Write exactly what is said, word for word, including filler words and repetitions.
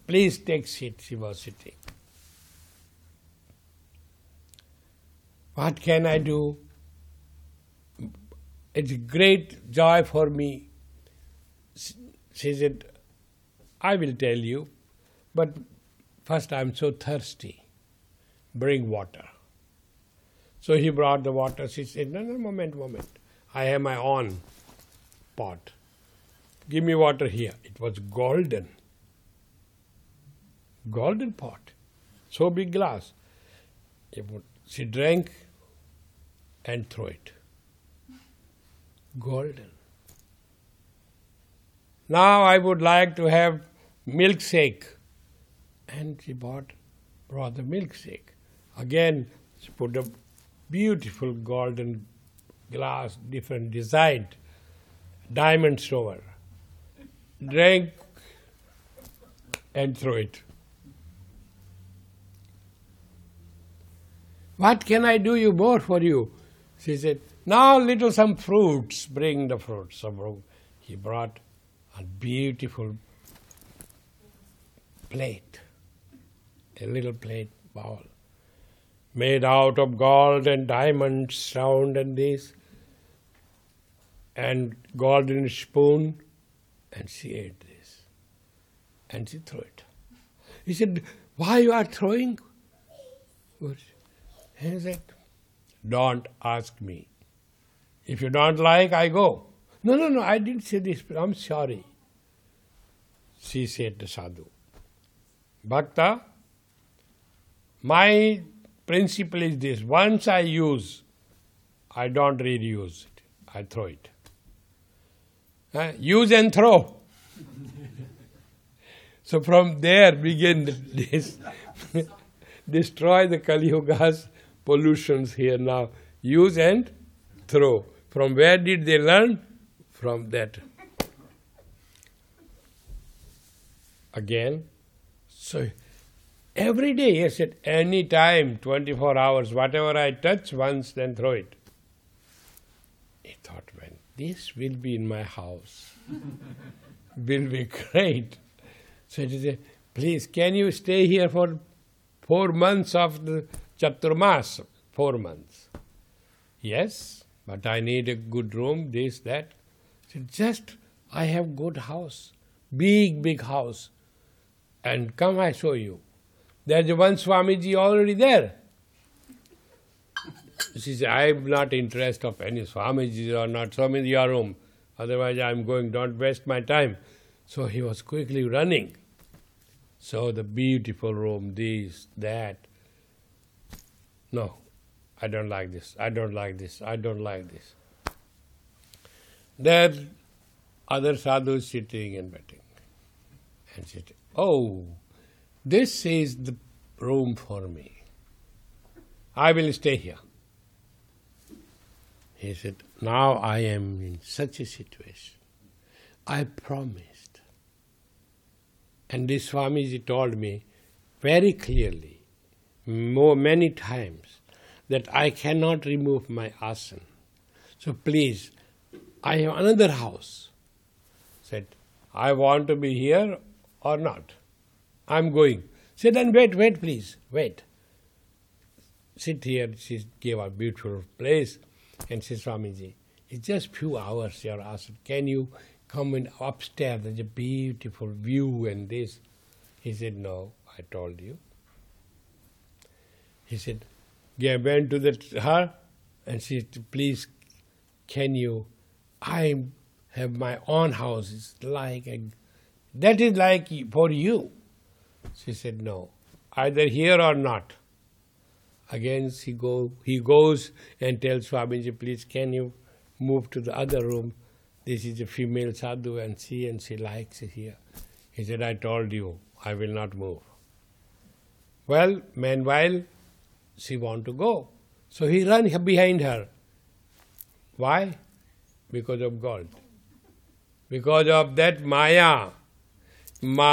please take seat. She was sitting. What can I do? It's a great joy for me. She said, I will tell you, but first I'm so thirsty. Bring water. So he brought the water. She said, no, no, moment, moment. I have my own pot. Give me water here. It was golden. Golden pot. So big glass. She drank and threw it. Golden. Now I would like to have milkshake. And she bought, brought the milkshake. Again, she put a beautiful golden glass, different design, diamonds over. Drank and threw it. What can I do you more for you? She said, now little some fruits, bring the fruits. So he brought a beautiful plate, a little plate bowl, made out of gold and diamonds, round and this, and golden spoon, and she ate this. And she threw it. He said, why you are throwing? He said, don't ask me. If you don't like, I go. No, no, no, I didn't say this, I'm sorry. She said to Sadhu, Bhakta, my principle is this, once I use, I don't reuse it, I throw it. Uh, use and throw. So from there begin this, destroy the Kali Yuga's pollutions here now. Use and throw. From where did they learn? From that. Again, so every day, yes, at any time, twenty-four hours, whatever I touch once, then throw it. He thought, man, this will be in my house. Will be great. So he said, please, can you stay here for four months of the Chaturmas? Four months. Yes, but I need a good room, this, that. He said, just, I have good house, big, big house. And come, I show you. There's one Swamiji already there. She said, I am not interested of any Swamiji or not. Swamiji, your room. Otherwise I am going, don't waste my time. So he was quickly running. So the beautiful room, this, that. No, I don't like this, I don't like this, I don't like this. There, other sadhus sitting and waiting. And she said, oh, this is the room for me. I will stay here. He said, now I am in such a situation. I promised. And this Swamiji told me very clearly, more many times, that I cannot remove my asana. So please, I have another house. Said, I want to be here or not. I'm going. Said, then wait, wait please, wait. Sit here, she gave a beautiful place. And said, Swamiji, it's just few hours your asana. Can you come in upstairs? There's a beautiful view and this. He said, no, I told you. He said, yeah, went to the, her and she said, please, can you, I have my own house. It's like, a, that is like for you. She said, no, either here or not. Again, she go, he goes and tells Swamiji, please, can you move to the other room? This is a female sadhu and she and she likes it here. He said, I told you, I will not move. Well, meanwhile, she want to go. So he ran behind her. Why? Because of gold. Because of that Maya. Ma